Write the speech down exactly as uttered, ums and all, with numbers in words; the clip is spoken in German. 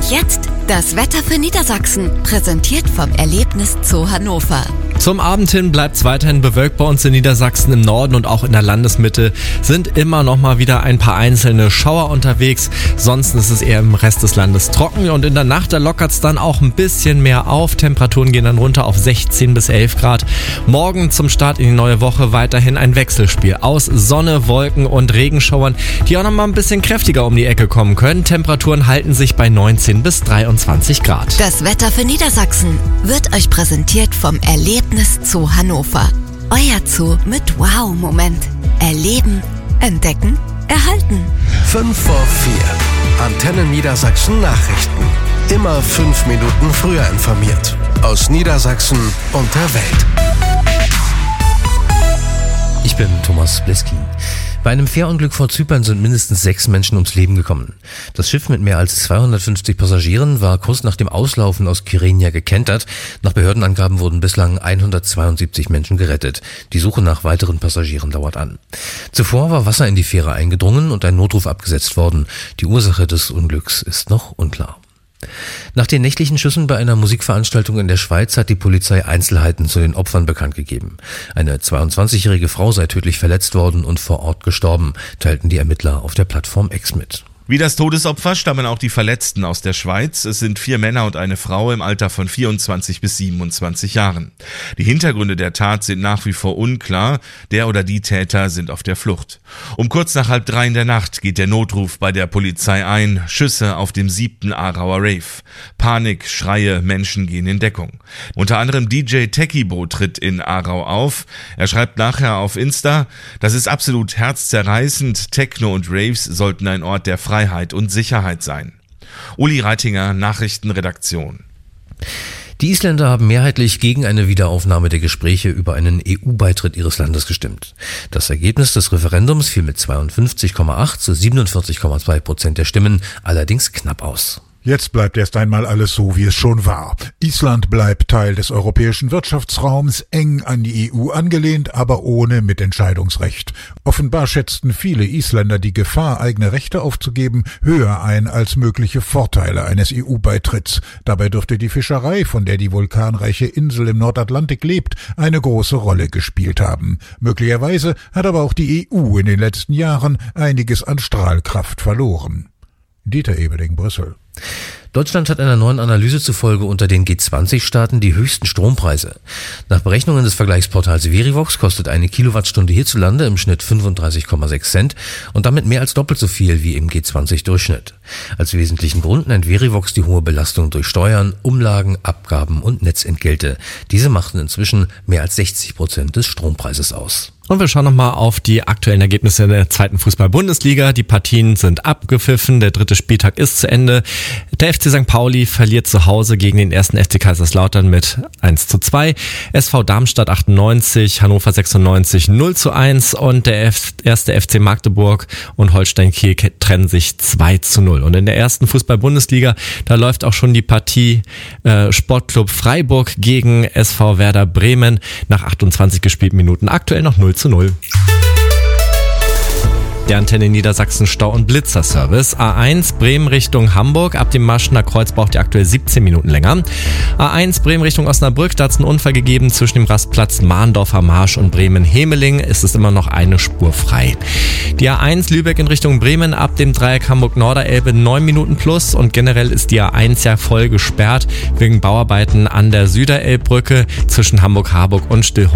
jetzt das Wetter für Niedersachsen, präsentiert vom Erlebnis Zoo Hannover. Zum Abend hin bleibt es weiterhin bewölkt bei uns in Niedersachsen. Im Norden und auch in der Landesmitte sind immer noch mal wieder ein paar einzelne Schauer unterwegs. Sonst ist es eher im Rest des Landes trocken und in der Nacht, da lockert es dann auch ein bisschen mehr auf. Temperaturen gehen dann runter auf sechzehn bis elf Grad. Morgen zum Start in die neue Woche weiterhin ein Wechselspiel aus Sonne, Wolken und Regenschauern, die auch noch mal ein bisschen kräftiger um die Ecke kommen können. Temperaturen halten sich bei neunzehn bis dreiundzwanzig Grad. Das Wetter für Niedersachsen wird euch präsentiert vom Erlebnis Zoo Hannover. Euer Zoo mit Wow-Moment. Erleben, entdecken, erhalten. fünf vor vier. Antenne Niedersachsen Nachrichten. Immer fünf Minuten früher informiert. Aus Niedersachsen und der Welt. Ich bin Thomas Bleskin. Bei einem Fährunglück vor Zypern sind mindestens sechs Menschen ums Leben gekommen. Das Schiff mit mehr als zweihundertfünfzig Passagieren war kurz nach dem Auslaufen aus Kyrenia gekentert. Nach Behördenangaben wurden bislang hundertzweiundsiebzig Menschen gerettet. Die Suche nach weiteren Passagieren dauert an. Zuvor war Wasser in die Fähre eingedrungen und ein Notruf abgesetzt worden. Die Ursache des Unglücks ist noch unklar. Nach den nächtlichen Schüssen bei einer Musikveranstaltung in der Schweiz hat die Polizei Einzelheiten zu den Opfern bekannt gegeben. Eine zweiundzwanzigjährige Frau sei tödlich verletzt worden und vor Ort gestorben, teilten die Ermittler auf der Plattform X mit. Wie das Todesopfer stammen auch die Verletzten aus der Schweiz. Es sind vier Männer und eine Frau im Alter von vierundzwanzig bis siebenundzwanzig Jahren. Die Hintergründe der Tat sind nach wie vor unklar. Der oder die Täter sind auf der Flucht. Um kurz nach halb drei in der Nacht geht der Notruf bei der Polizei ein. Schüsse auf dem siebten Aarauer Rave. Panik, Schreie, Menschen gehen in Deckung. Unter anderem D J Techibo tritt in Aarau auf. Er schreibt nachher auf Insta: Das ist absolut herzzerreißend. Techno und Raves sollten ein Ort der Freiheit Freiheit und Sicherheit sein. Uli Reitinger, Nachrichtenredaktion. Die Isländer haben mehrheitlich gegen eine Wiederaufnahme der Gespräche über einen E U-Beitritt ihres Landes gestimmt. Das Ergebnis des Referendums fiel mit zweiundfünfzig Komma acht zu siebenundvierzig Komma zwei Prozent der Stimmen allerdings knapp aus. Jetzt bleibt erst einmal alles so, wie es schon war. Island bleibt Teil des europäischen Wirtschaftsraums, eng an die E U angelehnt, aber ohne Mitentscheidungsrecht. Offenbar schätzten viele Isländer die Gefahr, eigene Rechte aufzugeben, höher ein als mögliche Vorteile eines E U-Beitritts. Dabei dürfte die Fischerei, von der die vulkanreiche Insel im Nordatlantik lebt, eine große Rolle gespielt haben. Möglicherweise hat aber auch die E U in den letzten Jahren einiges an Strahlkraft verloren. Dieter Ebeling, Brüssel. Deutschland hat einer neuen Analyse zufolge unter den G zwanzig Staaten die höchsten Strompreise. Nach Berechnungen des Vergleichsportals Verivox kostet eine Kilowattstunde hierzulande im Schnitt fünfunddreißig Komma sechs Cent und damit mehr als doppelt so viel wie im G zwanzig Durchschnitt. Als wesentlichen Grund nennt Verivox die hohe Belastung durch Steuern, Umlagen, Abgaben und Netzentgelte. Diese machten inzwischen mehr als sechzig Prozent des Strompreises aus. Und wir schauen nochmal auf die aktuellen Ergebnisse der zweiten Fußball-Bundesliga. Die Partien sind abgepfiffen, der dritte Spieltag ist zu Ende. Der F C Sankt Pauli verliert zu Hause gegen den ersten F C Kaiserslautern mit eins zu zwei. S V Darmstadt achtundneunzig, Hannover sechsundneunzig null zu eins und der F- erste F C Magdeburg und Holstein Kiel trennen sich zwei zu null. Und in der ersten Fußball-Bundesliga, da läuft auch schon die Partie äh, Sportclub Freiburg gegen S V Werder Bremen nach achtundzwanzig gespielten Minuten. Aktuell noch null zu null. Der Antenne Niedersachsen Stau- und Blitzerservice. A eins Bremen Richtung Hamburg. Ab dem Maschener Kreuz braucht ihr aktuell siebzehn Minuten länger. A eins Bremen Richtung Osnabrück. Da hat es einen Unfall gegeben zwischen dem Rastplatz Mahndorfer Marsch und Bremen-Hemeling. Ist es immer noch eine Spur frei. Die A eins Lübeck in Richtung Bremen. Ab dem Dreieck Hamburg-Norderelbe neun Minuten plus. Und generell ist die A eins ja voll gesperrt wegen Bauarbeiten an der Süderelbbrücke zwischen Hamburg-Harburg und Stillhorn.